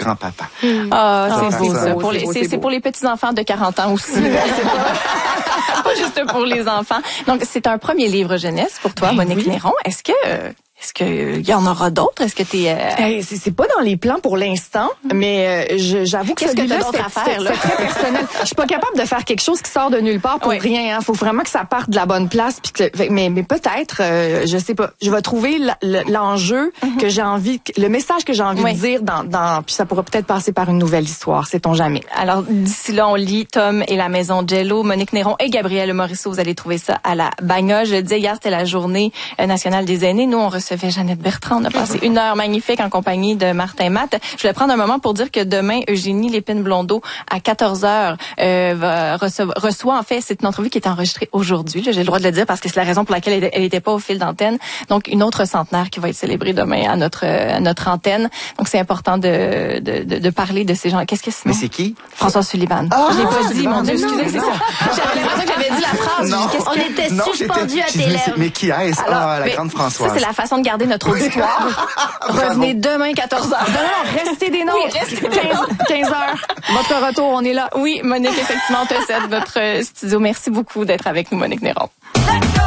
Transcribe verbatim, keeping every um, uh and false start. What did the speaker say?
grand-papa. Ah, Je vais c'est faire beau ça. ça. Pour les, C'est beau, c'est, c'est c'est beau. pour les petits-enfants de quarante ans aussi. là. C'est pas, pas juste pour les enfants. Donc, c'est un premier livre jeunesse pour toi, Ben Monique oui. Néron. Est-ce que, euh, est-ce que il y en aura d'autres? Est-ce que t'es, euh... Hey, c'est, c'est pas dans les plans pour l'instant, mais euh, je, j'avoue que Qu'est-ce que celui-là, t'as d'autre c'était, à faire, c'était- là? c'était très personnel. Je suis pas capable de faire quelque chose qui sort de nulle part pour Oui. rien. Hein. Faut vraiment que ça parte de la bonne place. Puis que, fait- mais, mais peut-être, euh, je sais pas. Je vais trouver la- le- l'enjeu que j'ai envie, que- le message que j'ai envie Oui. de dire dans, dans. Puis ça pourra peut-être passer par une nouvelle histoire. Sait-on jamais. Alors, d'ici là, on lit Tom et la maison Jello, Monique Néron et Gabrielle Morisseau. Vous allez trouver ça à la Bagnole. Je le disais, hier, c'était la journée euh, nationale des aînés. Nous, on recevait Jeannette Bertrand. On a passé une heure magnifique en compagnie de Martin Matt. Je voulais prendre un moment pour dire que demain, Eugénie Lépine-Blondeau, à quatorze heures, euh, va recevoir, reçoit, en fait, c'est une entrevue qui est enregistrée aujourd'hui. Là, j'ai le droit de le dire parce que c'est la raison pour laquelle elle n'était pas au fil d'antenne. Donc, une autre centenaire qui va être célébrée demain à notre, à notre antenne. Donc, c'est important de, de, de, de parler de ces gens. Qu'est-ce que c'est? Mais c'est qui? François Sullivan. Ah, je l'ai pas dit, Sullivan, mon Dieu, mais non, excusez, mais c'est non. ça. J'avais l'impression que j'avais dit la phrase. Non. Qu'est-ce On que... était Non, suspendu j'étais- à je tes disais, mais c'est- lèvres. Mais qui est-ce? Ah, la mais grande Françoise. Ça, c'est la façon de garder notre auditoire. Revenez demain, quatorze heures. Non, non, restez des nôtres. Oui, restez des quinze heures. Votre retour, on est là. Oui, Monique, effectivement, on te cède notre studio. Merci beaucoup d'être avec nous, Monique Néron.